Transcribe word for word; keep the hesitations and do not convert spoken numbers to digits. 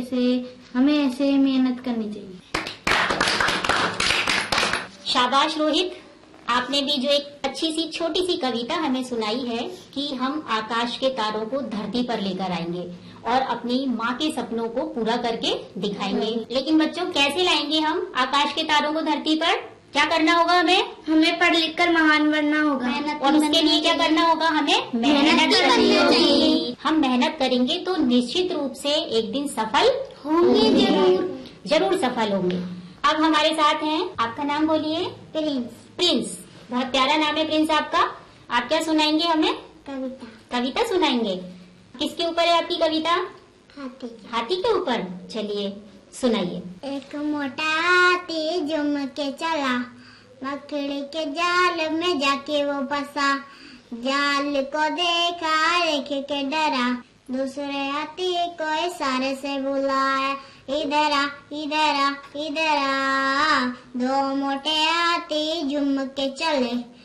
से हमें ऐसे मेहनत करनी चाहिए। शाबाश रोहित, आपने भी जो एक अच्छी सी छोटी सी कविता हमें सुनाई है कि हम आकाश के तारों को धरती पर लेकर आएंगे और अपनी माँ के सपनों को पूरा करके दिखाएंगे। लेकिन बच्चों, कैसे लाएंगे हम आकाश के तारों को धरती पर? क्या करना होगा हमें? हमें पढ़ लिख कर महान बनना होगा। और उसके लिए क्या करना होगा? हमें मेहनत करनी होगी। हम मेहनत करेंगे तो निश्चित रूप से एक दिन सफल होंगे, जरूर जरूर सफल होंगे। अब हमारे साथ हैं, आपका नाम बोलिए। प्रिंस। प्रिंस, बहुत प्यारा नाम है प्रिंस आपका। आप क्या सुनाएंगे हमें? कविता। कविता सुनाएंगे। किसके ऊपर है आपकी कविता? हाथी। हाथी के ऊपर, चलिए सुनाइए। एक मोटा हाथी झुम के चला, मकड़ी के जाल में जाके वो फंसा। जाल को देखा, देख के डरा, दूसरे हाथी को इशारे से बुलाया, इधर आ इधर आ इधर आ। दो मोटे हाथी झुम के चले,